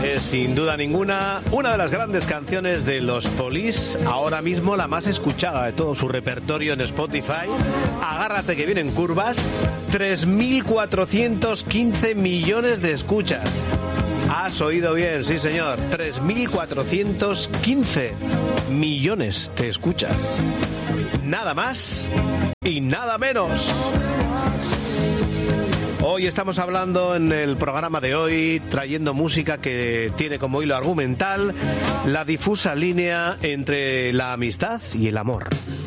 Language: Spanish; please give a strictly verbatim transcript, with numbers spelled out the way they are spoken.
Es sin duda ninguna una de las grandes canciones de los Police, ahora mismo la más escuchada de todo su repertorio en Spotify. Agárrate que vienen curvas, tres mil cuatrocientos quince millones de escuchas. Has oído bien, sí señor, tres mil cuatrocientos quince millones de escuchas. Nada más y nada menos. Hoy estamos hablando en el programa de hoy, trayendo música que tiene como hilo argumental la difusa línea entre la amistad y el amor.